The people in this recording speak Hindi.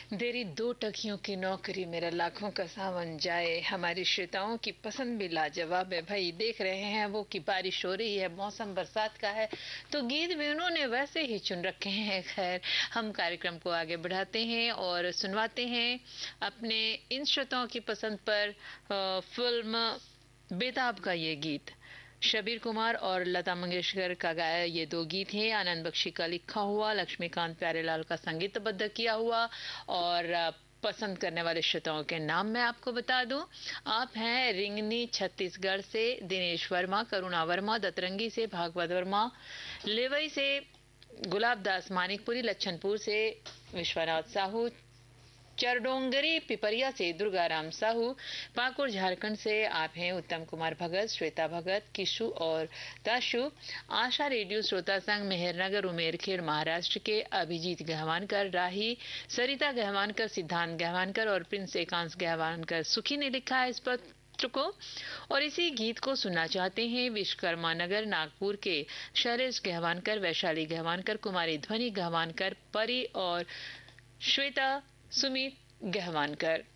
तेरी दो टकियों की नौकरी मेरा लाखों का सावन जाए। हमारी श्रोताओं की पसंद भी लाजवाब है भाई। देख रहे हैं वो कि बारिश हो रही है, मौसम बरसात का है, तो गीत भी उन्होंने वैसे ही चुन रखे हैं। खैर, हम कार्यक्रम को आगे बढ़ाते हैं और सुनवाते हैं अपने इन श्रोताओं की पसंद पर फिल्म बेताब का ये गीत। शबीर कुमार और लता मंगेशकर का गाया ये दो गीत हैं। आनंद बख्शी का लिखा हुआ, लक्ष्मीकांत प्यारेलाल का संगीतबद्ध किया हुआ। और पसंद करने वाले श्रोताओं के नाम मैं आपको बता दूं। आप हैं रिंगनी छत्तीसगढ़ से दिनेश वर्मा, करुणा वर्मा दतरंगी से, भागवत वर्मा लेवई से, गुलाब दास मानिकपुरी लच्छनपुर से, विश्वनाथ साहू चरडोंगरी पिपरिया से, दुर्गाराम साहू पाकुड़ झारखंड से। आप हैं उत्तम कुमार भगत, श्वेता भगत, किशु और दाशु। आशा रेडियो श्रोता संघ मेहरनगर उमेरखेड़ महाराष्ट्र के अभिजीत गहवानकर, राही सरिता गहवानकर, सिद्धांत गहवानकर और प्रिंस एकांश गहवानकर सुखी ने लिखा है इस पत्र को। और इसी गीत को सुनना चाहते हैं विश्वकर्मा नगर नागपुर के शैलेश गहवानकर, वैशाली गहवानकर, कुमारी ध्वनि गहवानकर, परी और श्वेता सुमित गहवानकर।